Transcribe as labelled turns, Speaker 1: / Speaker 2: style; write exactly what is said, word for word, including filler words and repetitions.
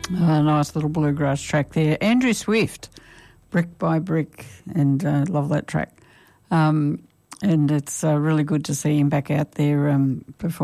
Speaker 1: A nice little bluegrass track there. Andrew Swift, Brick by Brick, and uh, love that track. Um, and it's uh, really good to see him back out there um, performing.